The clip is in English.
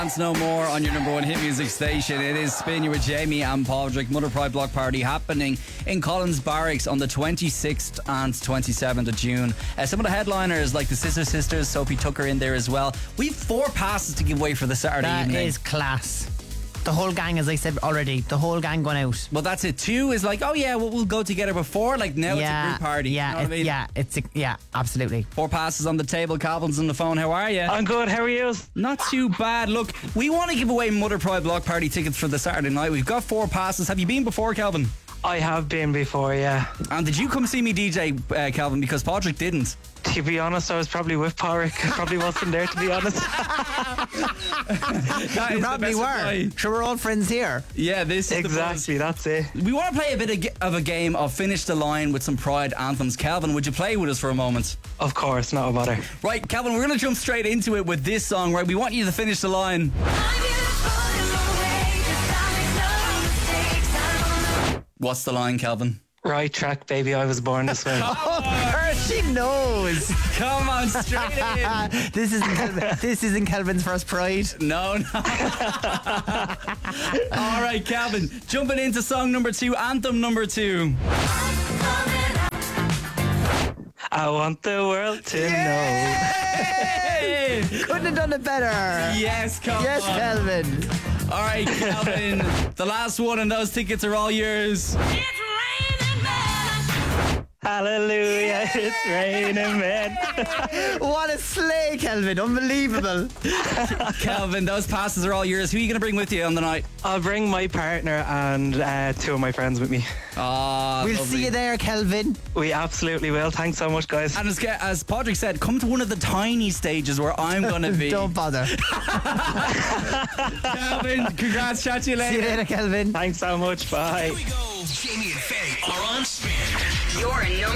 Dance No More on your number one hit music station. It is Spin. You're with Jamie and Padraig. Mother Pride Block Party happening in Collins Barracks on the 26th and 27th of June. Some of the headliners like the Sister Sisters, Sophie Tucker in there as well. We've 4 passes to give away for the Saturday evening. That is class. The whole gang, as I said already, the whole gang going out. Well, that's it. 2 is like, oh yeah, we'll go together before. Like now it's a group party. Yeah, you know what I mean? Absolutely. 4 passes on the table. Calvin's on the phone. How are you? I'm good. How are you? Not too bad. Look, we want to give away Mother Pride Block Party tickets for the Saturday night. We've got 4 passes. Have you been before, Calvin? I have been before, yeah. And did you come see me DJ, Calvin? Because Padraig didn't. To be honest, I was probably with Padraig. I probably wasn't there, to be honest. That You is probably the best were. reply. Sure, we're all friends here. Yeah, this is Exactly, that's it. We want to play a bit of a game of Finish the Line with some Pride anthems. Calvin, would you play with us for a moment? Of course, not a bother. Right, Calvin, we're going to jump straight into it with this song, right? We want you to finish the line. What's the line, Calvin? Right track, baby, I was born this way. She knows. Come on, straight in. This isn't Kelvin's first Pride. No. All right, Calvin, jumping into song number 2, anthem number 2. I want the world to Hey! Couldn't have done it better. Yes, come Yes, on. Kelvin. All right, Calvin, the last one, and those tickets are all yours. know. Hallelujah, it's raining men. What a sleigh, Kelvin. Unbelievable. Calvin, those passes are all yours. Who are you going to bring with you on the night? I'll bring my partner and 2 of my friends with me. We'll see you there, Kelvin. We absolutely will. Thanks so much, guys. And as Padraig said, come to one of the tiny stages where I'm going to be. Don't bother. Calvin, congrats. Chat to you later. See you later, Kelvin. Thanks so much. Bye. Here we go. Jamie and Faye are on Spin. Your